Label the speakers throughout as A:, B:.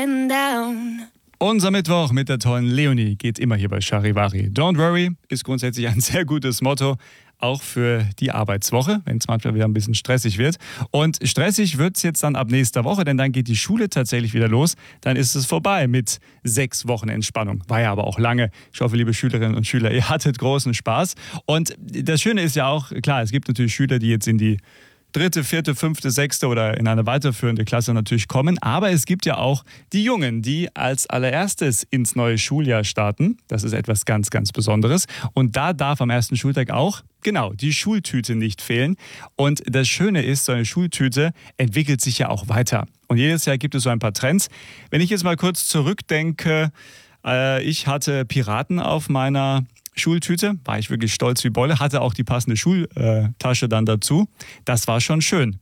A: and down.
B: Unser Mittwoch mit der tollen Leonie geht immer hier bei Charivari. Don't worry ist grundsätzlich ein sehr gutes Motto, auch für die Arbeitswoche, wenn es manchmal wieder ein bisschen stressig wird. Und stressig wird es jetzt dann ab nächster Woche, denn dann geht die Schule tatsächlich wieder los. Dann ist es vorbei mit 6 Wochen Entspannung. War ja aber auch lange. Ich hoffe, liebe Schülerinnen und Schüler, ihr hattet großen Spaß. Und das Schöne ist ja auch, klar, es gibt natürlich Schüler, die jetzt in die 3., 4., 5., 6. oder in eine weiterführende Klasse natürlich kommen. Aber es gibt ja auch die Jungen, die als allererstes ins neue Schuljahr starten. Das ist etwas ganz, ganz Besonderes. Und da darf am ersten Schultag auch, genau, die Schultüte nicht fehlen. Und das Schöne ist, so eine Schultüte entwickelt sich ja auch weiter. Und jedes Jahr gibt es so ein paar Trends. Wenn ich jetzt mal kurz zurückdenke, ich hatte Piraten auf meiner Schultüte, war ich wirklich stolz wie Bolle, hatte auch die passende Schultasche dann dazu. Das war schon schön.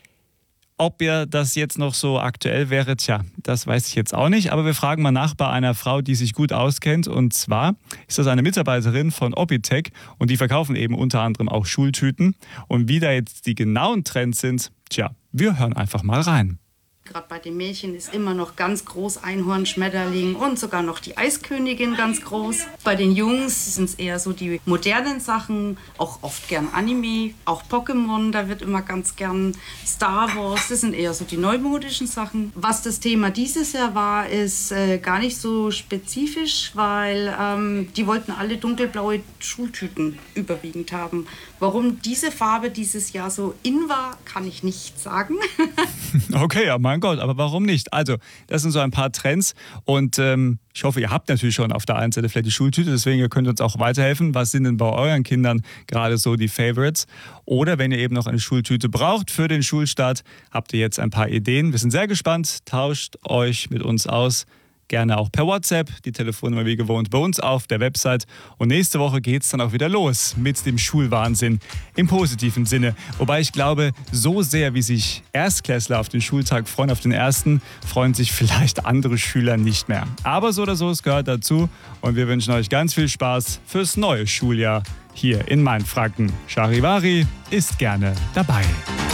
B: Ob ja das jetzt noch so aktuell wäre, tja, das weiß ich jetzt auch nicht. Aber wir fragen mal nach bei einer Frau, die sich gut auskennt. Und zwar ist das eine Mitarbeiterin von Opitec und die verkaufen eben unter anderem auch Schultüten. Und wie da jetzt die genauen Trends sind, tja, wir hören einfach mal rein.
C: Gerade bei den Mädchen ist immer noch ganz groß Einhorn, Schmetterling und sogar noch die Eiskönigin ganz groß. Bei den Jungs sind es eher so die modernen Sachen, auch oft gern Anime, auch Pokémon, da wird immer ganz gern Star Wars, das sind eher so die neumodischen Sachen. Was das Thema dieses Jahr war, ist gar nicht so spezifisch, weil die wollten alle dunkelblaue Schultüten überwiegend haben. Warum diese Farbe dieses Jahr so in war, kann ich nicht sagen.
B: Okay, ja, mein Gott, aber warum nicht? Also, das sind so ein paar Trends und ich hoffe, ihr habt natürlich schon auf der einen Seite vielleicht die Schultüte, deswegen ihr könnt uns auch weiterhelfen. Was sind denn bei euren Kindern gerade so die Favorites? Oder wenn ihr eben noch eine Schultüte braucht für den Schulstart, habt ihr jetzt ein paar Ideen. Wir sind sehr gespannt, tauscht euch mit uns aus. Gerne auch per WhatsApp, die Telefonnummer wie gewohnt bei uns auf der Website. Und nächste Woche geht es dann auch wieder los mit dem Schulwahnsinn im positiven Sinne. Wobei ich glaube, so sehr wie sich Erstklässler auf den Schultag freuen, auf den ersten, freuen sich vielleicht andere Schüler nicht mehr. Aber so oder so, es gehört dazu. Und wir wünschen euch ganz viel Spaß fürs neue Schuljahr hier in Mainfranken. Charivari ist gerne dabei.